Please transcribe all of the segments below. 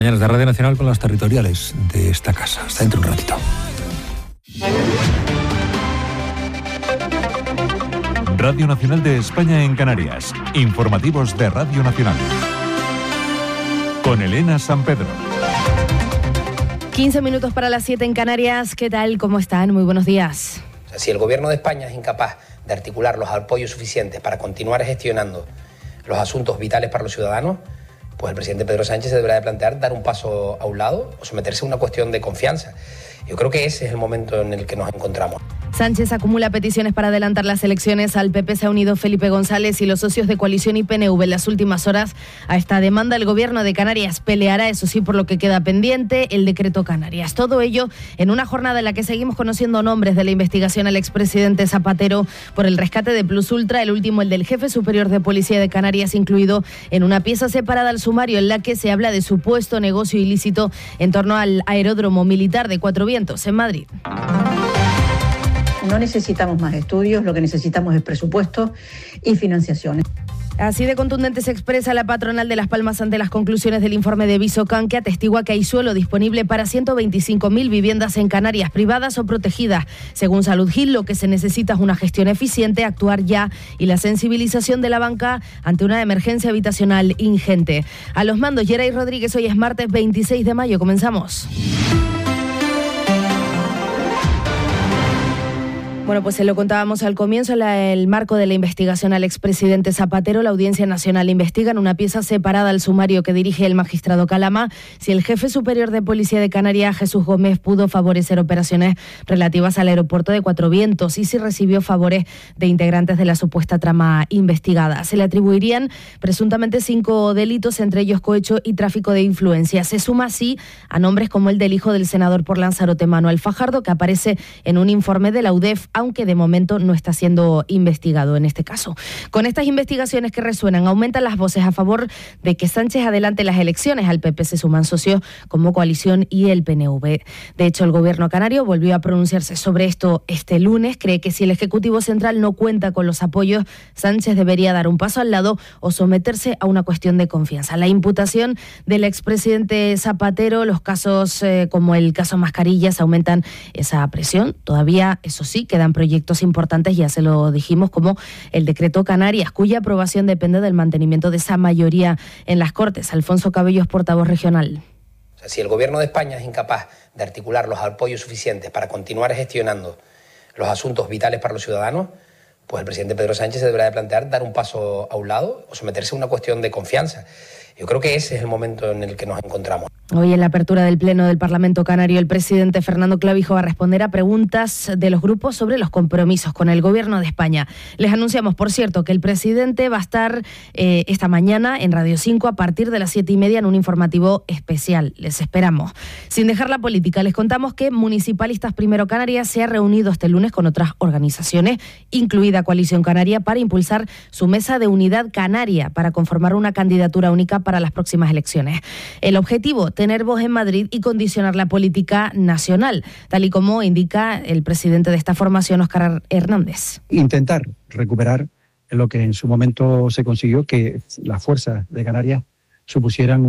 Mañanas de Radio Nacional con las territoriales de esta casa. Hasta dentro de un ratito. Radio Nacional de España en Canarias. Informativos de Radio Nacional. Con Elena San Pedro. 15 minutos para las 7 en Canarias. ¿Qué tal? ¿Cómo están? Muy buenos días. Si el Gobierno de España es incapaz de articular los apoyos suficientes para continuar gestionando los asuntos vitales para los ciudadanos, pues el presidente Pedro Sánchez se deberá de plantear dar un paso a un lado o someterse a una cuestión de confianza. Yo creo que ese es el momento en el que nos encontramos. Sánchez acumula peticiones para adelantar las elecciones. Al PP se ha unido Felipe González y los socios de coalición y PNV en las últimas horas. A esta demanda el Gobierno de Canarias peleará, eso sí, por lo que queda pendiente, el decreto Canarias. Todo ello en una jornada en la que seguimos conociendo nombres de la investigación al expresidente Zapatero por el rescate de Plus Ultra, el último el del jefe superior de Policía de Canarias, incluido en una pieza separada al sumario en la que se habla de supuesto negocio ilícito en torno al aeródromo militar de Cuatro Vientos en Madrid. No necesitamos más estudios, lo que necesitamos es presupuesto y financiación. Así de contundente se expresa la patronal de Las Palmas ante las conclusiones del informe de Visocan, que atestigua que hay suelo disponible para 125.000 viviendas en Canarias, privadas o protegidas. Según Salud Gil, lo que se necesita es una gestión eficiente, actuar ya y la sensibilización de la banca ante una emergencia habitacional ingente. A los mandos, Yeray Rodríguez, hoy es martes 26 de mayo. Comenzamos. Bueno, pues se lo contábamos al comienzo, el marco de la investigación al expresidente Zapatero. La Audiencia Nacional investiga en una pieza separada al sumario que dirige el magistrado Calama si el jefe superior de Policía de Canarias, Jesús Gómez, pudo favorecer operaciones relativas al aeropuerto de Cuatro Vientos y si recibió favores de integrantes de la supuesta trama investigada. Se le atribuirían presuntamente 5 delitos, entre ellos cohecho y tráfico de influencias. Se suma así a nombres como el del hijo del senador por Lanzarote, Manuel Fajardo, que aparece en un informe de la UDEF, aunque de momento no está siendo investigado en este caso. Con estas investigaciones que resuenan, aumentan las voces a favor de que Sánchez adelante las elecciones. Al PP se suman socios como Coalición y el PNV. De hecho, el Gobierno canario volvió a pronunciarse sobre esto este lunes. Cree que si el Ejecutivo Central no cuenta con los apoyos, Sánchez debería dar un paso al lado o someterse a una cuestión de confianza. La imputación del expresidente Zapatero, los casos como el caso Mascarillas, aumentan esa presión. Todavía, eso sí, quedan proyectos importantes, ya se lo dijimos, como el decreto Canarias, cuya aprobación depende del mantenimiento de esa mayoría en las Cortes. Alfonso Cabello es portavoz regional. Si el Gobierno de España es incapaz de articular los apoyos suficientes para continuar gestionando los asuntos vitales para los ciudadanos, pues el presidente Pedro Sánchez se deberá de plantear dar un paso a un lado o someterse a una cuestión de confianza. Yo creo que ese es el momento en el que nos encontramos. Hoy en la apertura del Pleno del Parlamento Canario, el presidente Fernando Clavijo va a responder a preguntas de los grupos sobre los compromisos con el Gobierno de España. Les anunciamos, por cierto, que el presidente va a estar esta mañana en Radio 5 a partir de las 7:30 en un informativo especial. Les esperamos. Sin dejar la política, les contamos que Municipalistas Primero Canarias se ha reunido este lunes con otras organizaciones, incluida Coalición Canaria, para impulsar su mesa de unidad canaria para conformar una candidatura única para las próximas elecciones. El objetivo, tener voz en Madrid y condicionar la política nacional, tal y como indica el presidente de esta formación, Óscar Hernández. Intentar recuperar lo que en su momento se consiguió, que las fuerzas de Canarias supusieran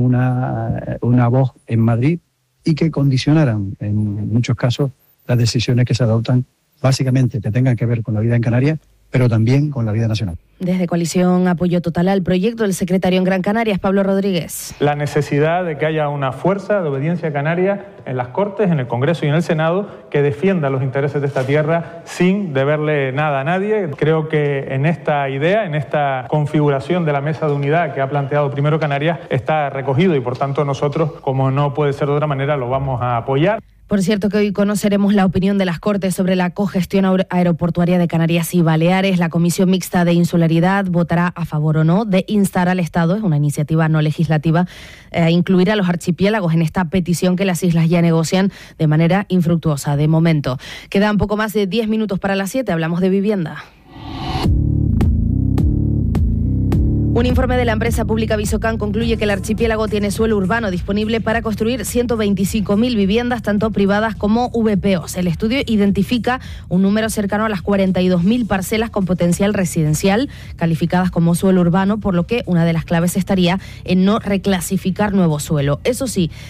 una voz en Madrid y que condicionaran, en muchos casos, las decisiones que se adoptan, básicamente que tengan que ver con la vida en Canarias, pero también con la vida nacional. Desde Coalición apoyo total al proyecto del secretario en Gran Canarias, Pablo Rodríguez. La necesidad de que haya una fuerza de obediencia canaria en las Cortes, en el Congreso y en el Senado que defienda los intereses de esta tierra sin deberle nada a nadie. Creo que en esta idea, en esta configuración de la mesa de unidad que ha planteado Primero Canarias, está recogido y por tanto nosotros, como no puede ser de otra manera, lo vamos a apoyar. Por cierto que hoy conoceremos la opinión de las Cortes sobre la cogestión aeroportuaria de Canarias y Baleares. La Comisión Mixta de Insularidad votará a favor o no de instar al Estado, es una iniciativa no legislativa, a incluir a los archipiélagos en esta petición que las islas ya negocian de manera infructuosa de momento. Quedan poco más de 10 minutos para las 7, hablamos de vivienda. Un informe de la empresa pública Visocan concluye que el archipiélago tiene suelo urbano disponible para construir 125.000 viviendas, tanto privadas como VPOs. El estudio identifica un número cercano a las 42.000 parcelas con potencial residencial, calificadas como suelo urbano, por lo que una de las claves estaría en no reclasificar nuevo suelo. Eso sí,